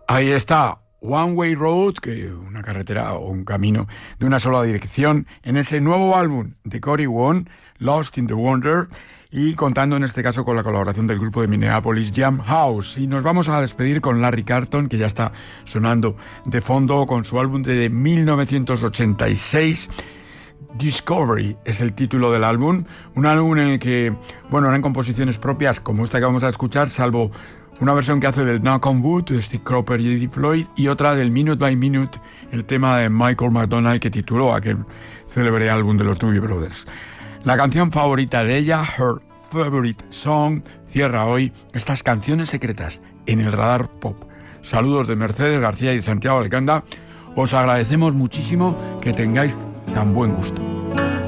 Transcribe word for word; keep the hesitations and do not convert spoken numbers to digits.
Ahí está, One Way Road, que una carretera o un camino de una sola dirección, en ese nuevo álbum de Cory Wong, Lost in the Wonder, y contando en este caso con la colaboración del grupo de Minneapolis Jam House. Y nos vamos a despedir con Larry Carlton, que ya está sonando de fondo con su álbum de mil novecientos ochenta y seis, Discovery es el título del álbum, un álbum en el que, bueno, eran composiciones propias como esta que vamos a escuchar, salvo una versión que hace del Knock on Wood de Steve Cropper y Eddie Floyd, y otra del Minute by Minute, el tema de Michael McDonald que tituló aquel célebre álbum de los Doobie Brothers. La canción favorita de ella, Her Favorite Song, cierra hoy estas canciones secretas en el Radar Pop. Saludos de Mercedes García y de Santiago Alcanda. Os agradecemos muchísimo que tengáis tan buen gusto.